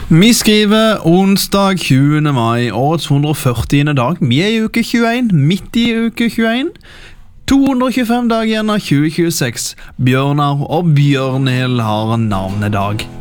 Vi skriver onsdag 20. mai, årets 140. dag. Vi i uke 21, midt i uke 21. 225 dager igjen av 2026. Bjørnar og Bjørnhild har en navnedag.